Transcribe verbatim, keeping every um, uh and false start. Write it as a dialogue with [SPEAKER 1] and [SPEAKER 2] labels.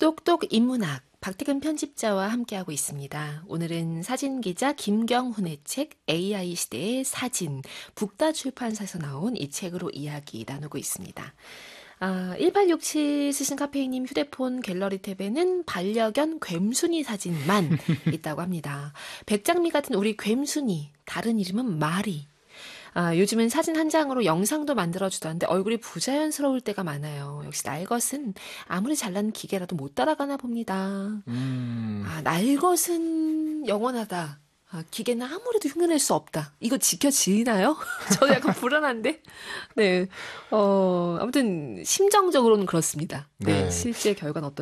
[SPEAKER 1] 똑똑 인문학 박태근 편집자와 함께하고 있습니다. 오늘은 사진기자 김경훈의 책 에이아이 시대의 사진, 북다 출판사에서 나온 이 책으로 이야기 나누고 있습니다. 아, 일팔육칠 쓰신 카페이님 휴대폰 갤러리 탭에는 반려견 괸순이 사진만 있다고 합니다. 백장미 같은 우리 괸순이, 다른 이름은 마리. 아, 요즘은 사진 한 장으로 영상도 만들어주던데 얼굴이 부자연스러울 때가 많아요. 역시 날것은 아무리 잘난 기계라도 못 따라가나 봅니다.
[SPEAKER 2] 음.
[SPEAKER 1] 아, 날것은 영원하다. 아, 기계는 아무래도 흉내낼 수 없다. 이거 지켜지나요? 저도 약간 불안한데. 네, 어, 아무튼 심정적으로는 그렇습니다. 네,
[SPEAKER 2] 네.
[SPEAKER 1] 실제 결과는 어떨지.